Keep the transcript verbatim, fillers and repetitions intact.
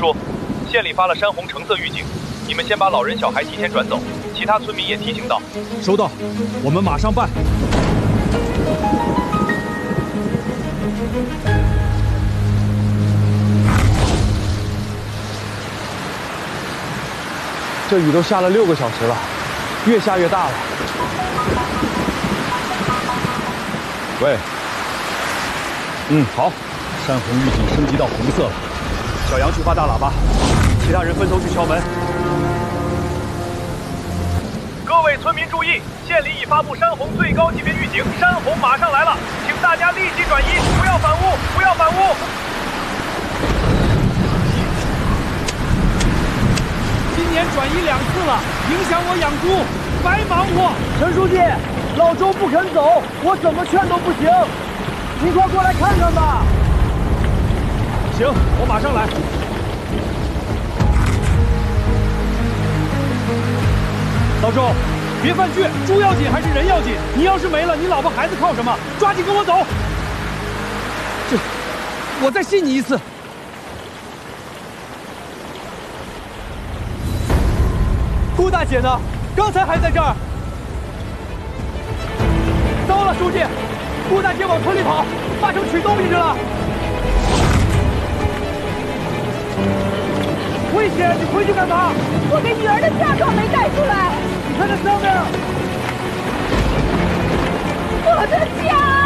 说，县里发了山洪橙色预警，你们先把老人小孩提前转走，其他村民也提醒到。 收到，我们马上办。这雨都下了六个小时了，越下越大了。喂，嗯，好，山洪预警升级到红色了。小杨去发大喇叭，其他人分头去敲门。 各位村民注意，县里已发布山洪最高级别预警，山洪马上来了，请大家立即转移，不要反屋，不要反屋。 今年转移两次了，影响我养猪，白忙活。 陈书记，老周不肯走，我怎么劝都不行，您快过来看看吧。 行，我马上来。老周，别犯倔，猪要紧还是人要紧？你要是没了，你老婆孩子靠什么？抓紧跟我走。这，我再信你一次。顾大姐呢？刚才还在这儿。糟了，书记，顾大姐往村里跑，八成取东西去了。危险！你回去干嘛？ 我给女儿的嫁妆没带出来。 你看这上面， 我的家。